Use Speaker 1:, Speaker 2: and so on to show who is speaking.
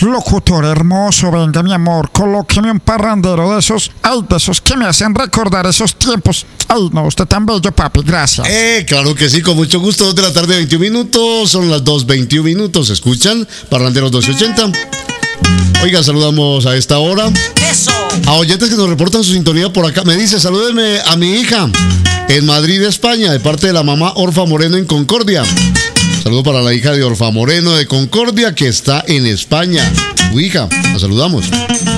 Speaker 1: Locutor hermoso, venga mi amor, colóqueme un parrandero de esos, ay, de esos que me hacen recordar esos tiempos. Ay, no, usted tan bello, papi, gracias.
Speaker 2: Claro que sí, con mucho gusto. 2 de la tarde, 21 minutos, son las 2:21. ¿Escuchan? Parranderos 1280. Oiga, saludamos a esta hora a oyentes que nos reportan su sintonía por acá. Me dice, salúdenme a mi hija en Madrid, España, de parte de la mamá Orfa Moreno en Concordia. Saludo para la hija de Orfa Moreno de Concordia, que está en España. Tu hija, la saludamos.